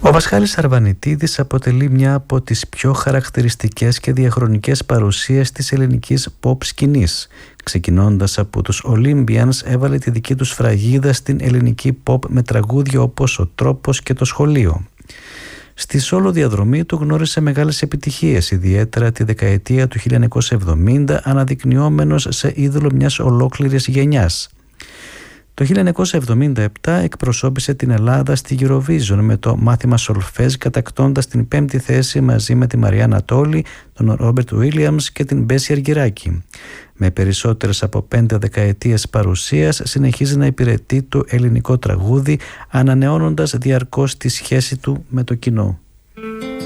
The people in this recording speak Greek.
Ο Βασχάλης Αρβανιτίδης αποτελεί μια από τις πιο χαρακτηριστικές και διαχρονικές παρουσίες της ελληνικής pop σκηνής. Ξεκινώντας από τους Olympians, έβαλε τη δική τους σφραγίδα στην ελληνική pop με τραγούδια όπως «Ο Τρόπος» και «Το Σχολείο». Στη σόλο διαδρομή του γνώρισε μεγάλες επιτυχίες, ιδιαίτερα τη δεκαετία του 1970, αναδεικνυόμενος σε είδωλο μιας ολόκληρης γενιάς. Το 1977 εκπροσώπησε την Ελλάδα στη Eurovision με το μάθημα Σολφέζ, κατακτώντας την 5η θέση μαζί με τη Μαρία Ανατόλη, τον Ρόμπερτ Ουίλιαμς και την Μπέση Αργυράκη. Με περισσότερες από 5 δεκαετίες παρουσίας, συνεχίζει να υπηρετεί το ελληνικό τραγούδι, ανανεώνοντας διαρκώς τη σχέση του με το κοινό.